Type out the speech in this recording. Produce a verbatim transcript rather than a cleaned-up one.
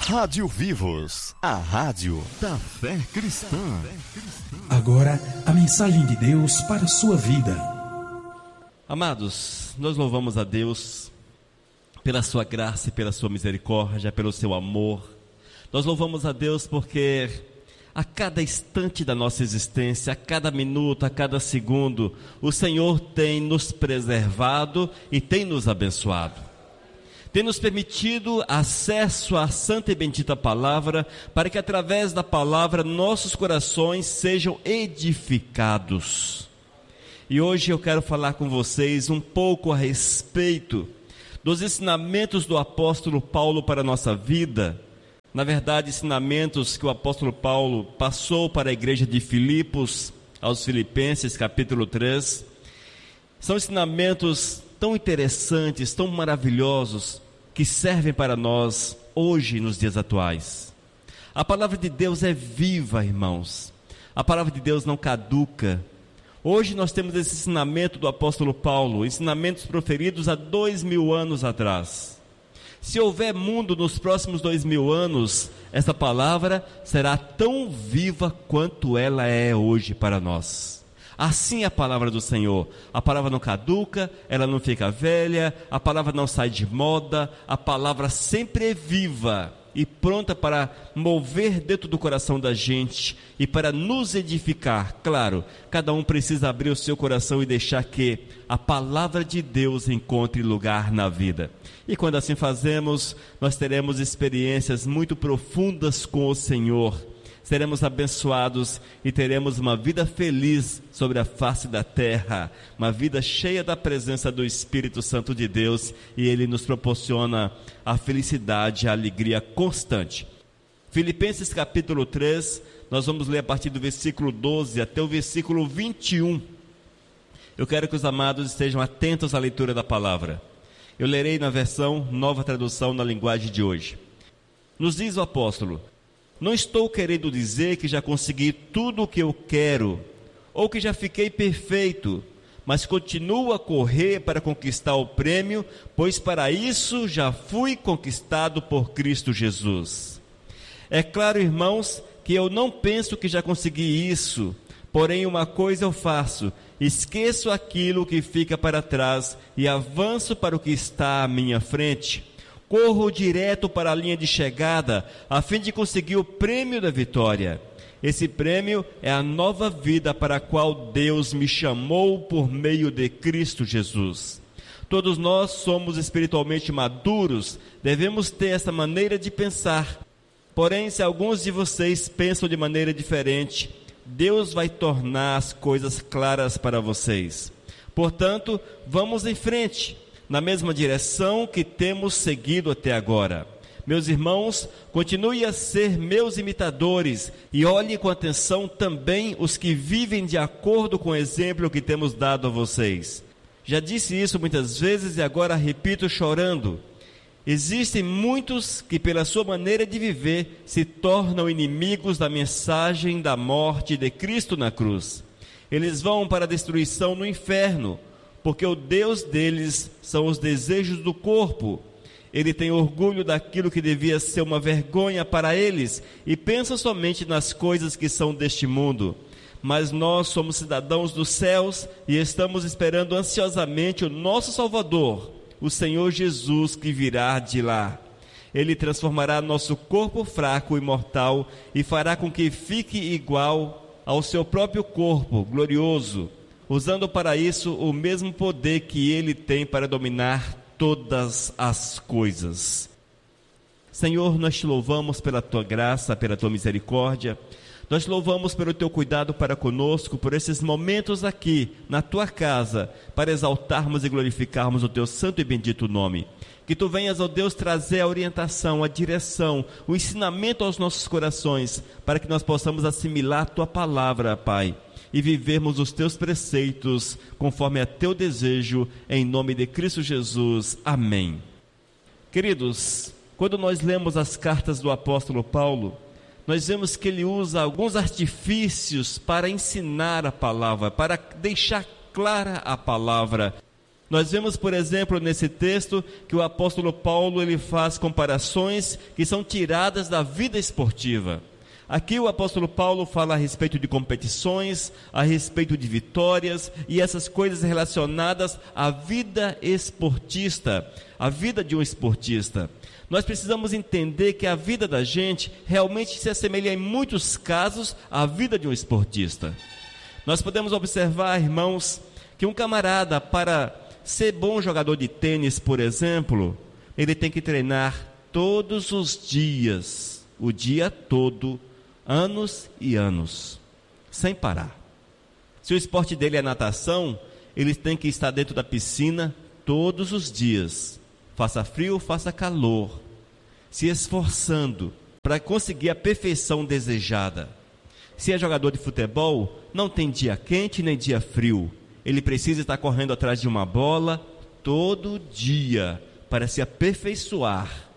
Rádio Vivos, a rádio da fé cristã. Agora, a mensagem de Deus para a sua vida. Amados, nós louvamos a Deus pela sua graça e pela sua misericórdia, pelo seu amor. Nós louvamos a Deus porque a cada instante da nossa existência, a cada minuto, a cada segundo, o Senhor tem nos preservado e tem nos abençoado. Tem nos permitido acesso à santa e bendita palavra, para que através da palavra nossos corações sejam edificados. E hoje eu quero falar com vocês um pouco a respeito dos ensinamentos do apóstolo Paulo para a nossa vida. Na verdade, ensinamentos que o apóstolo Paulo passou para a igreja de Filipos, aos Filipenses, capítulo três. São ensinamentos tão interessantes, tão maravilhosos, que servem para nós hoje, nos dias atuais. A palavra de Deus é viva, irmãos. A palavra de Deus não caduca. Hoje nós temos esse ensinamento do apóstolo Paulo, ensinamentos proferidos há dois mil anos atrás. Se houver mundo nos próximos dois mil anos, essa palavra será tão viva quanto ela é hoje para nós. Assim é a palavra do Senhor. A palavra não caduca, ela não fica velha, a palavra não sai de moda, a palavra sempre é viva e pronta para mover dentro do coração da gente e para nos edificar. Claro, cada um precisa abrir o seu coração e deixar que a palavra de Deus encontre lugar na vida. E quando assim fazemos, nós teremos experiências muito profundas com o Senhor. Seremos abençoados e teremos uma vida feliz sobre a face da terra, uma vida cheia da presença do Espírito Santo de Deus, e Ele nos proporciona a felicidade, a alegria constante. Filipenses capítulo três, nós vamos ler a partir do versículo doze até o versículo vinte e um. Eu quero que os amados estejam atentos à leitura da palavra. Eu lerei na versão Nova Tradução, na linguagem de hoje. Nos diz o apóstolo: não estou querendo dizer que já consegui tudo o que eu quero, ou que já fiquei perfeito, mas continuo a correr para conquistar o prêmio, pois para isso já fui conquistado por Cristo Jesus. É claro, irmãos, que eu não penso que já consegui isso, porém uma coisa eu faço: esqueço aquilo que fica para trás e avanço para o que está à minha frente. Corro direto para a linha de chegada, a fim de conseguir o prêmio da vitória. Esse prêmio é a nova vida para a qual Deus me chamou por meio de Cristo Jesus. Todos nós somos espiritualmente maduros, devemos ter essa maneira de pensar. Porém, se alguns de vocês pensam de maneira diferente, Deus vai tornar as coisas claras para vocês. Portanto, vamos em frente, na mesma direção que temos seguido até agora. Meus irmãos, continuem a ser meus imitadores e olhem com atenção também os que vivem de acordo com o exemplo que temos dado a vocês. Já disse isso muitas vezes e agora repito chorando. Existem muitos que, pela sua maneira de viver, se tornam inimigos da mensagem da morte de Cristo na cruz. Eles vão para a destruição no inferno, porque o Deus deles são os desejos do corpo. Ele tem orgulho daquilo que devia ser uma vergonha para eles e pensa somente nas coisas que são deste mundo. Mas nós somos cidadãos dos céus e estamos esperando ansiosamente o nosso Salvador, o Senhor Jesus, que virá de lá. Ele transformará nosso corpo fraco e mortal e fará com que fique igual ao seu próprio corpo glorioso, usando para isso o mesmo poder que Ele tem para dominar todas as coisas. Senhor, nós te louvamos pela Tua graça, pela Tua misericórdia. Nós te louvamos pelo Teu cuidado para conosco, por esses momentos aqui, na Tua casa, para exaltarmos e glorificarmos o Teu santo e bendito nome. Que Tu venhas, ó Deus, trazer a orientação, a direção, o ensinamento aos nossos corações, para que nós possamos assimilar a Tua palavra, Pai, e vivermos os Teus preceitos conforme a Teu desejo, em nome de Cristo Jesus. Amém. Queridos, quando nós lemos as cartas do apóstolo Paulo, nós vemos que ele usa alguns artifícios para ensinar a palavra, para deixar clara a palavra. Nós vemos, por exemplo, nesse texto, que o apóstolo Paulo ele faz comparações que são tiradas da vida esportiva. Aqui o apóstolo Paulo fala a respeito de competições, a respeito de vitórias e essas coisas relacionadas à vida esportista, à vida de um esportista. Nós precisamos entender que a vida da gente realmente se assemelha em muitos casos à vida de um esportista. Nós podemos observar, irmãos, que um camarada, para ser bom jogador de tênis, por exemplo, ele tem que treinar todos os dias, o dia todo, anos e anos, sem parar. Se o esporte dele é natação, ele tem que estar dentro da piscina todos os dias, faça frio, faça calor, se esforçando para conseguir a perfeição desejada. Se é jogador de futebol, não tem dia quente nem dia frio. Ele precisa estar correndo atrás de uma bola todo dia para se aperfeiçoar.